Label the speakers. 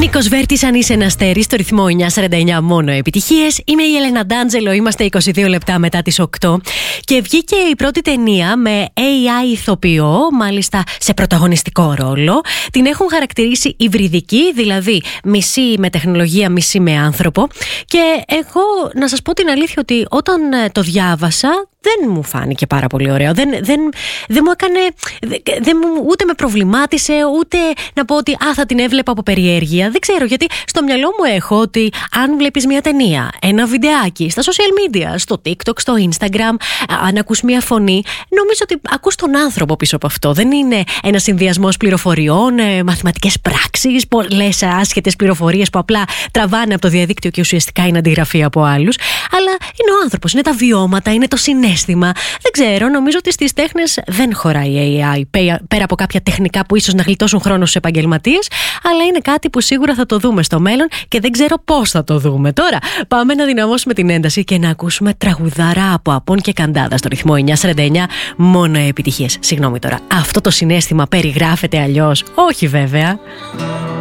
Speaker 1: Νίκος Βέρτης, αν είσαι ένα αστέρι, στο ρυθμό 949 μόνο επιτυχίες. Είμαι η Έλενα Ντάντζελο, είμαστε 22 λεπτά μετά τις 8. Και βγήκε η πρώτη ταινία με AI ηθοποιό, μάλιστα σε πρωταγωνιστικό ρόλο. Την έχουν χαρακτηρίσει υβριδική, δηλαδή μισή με τεχνολογία, μισή με άνθρωπο. Και εγώ να σας πω την αλήθεια ότι όταν το διάβασα, δεν μου φάνηκε πάρα πολύ ωραίο. Δεν μου έκανε. Ούτε με προβλημάτισε, ούτε να πω ότι θα την έβλεπα από περιέργεια. Δεν ξέρω, γιατί στο μυαλό μου έχω ότι αν βλέπεις μια ταινία, ένα βιντεάκι στα social media, στο TikTok, στο Instagram, αν ακούς μια φωνή, νομίζω ότι ακούς τον άνθρωπο πίσω από αυτό. Δεν είναι ένας συνδυασμός πληροφοριών, μαθηματικές πράξεις, πολλές άσχετες πληροφορίες που απλά τραβάνε από το διαδίκτυο και ουσιαστικά είναι αντιγραφή από άλλους. Αλλά είναι ο άνθρωπος, είναι τα βιώματα, είναι το συναίσθημα. Δεν ξέρω, νομίζω ότι στις τέχνες δεν χωράει η AI, πέρα από κάποια τεχνικά που ίσως να γλιτώσουν χρόνο στους επαγγελματίες, αλλά είναι κάτι που σίγουρα θα το δούμε στο μέλλον και δεν ξέρω πώς θα το δούμε. Τώρα πάμε να δυναμώσουμε την ένταση και να ακούσουμε τραγουδάρα από Απών και Καντάδα στο ρυθμό 949, μόνο επιτυχίες. Συγγνώμη τώρα, αυτό το συναίσθημα περιγράφεται αλλιώς? Όχι βέβαια.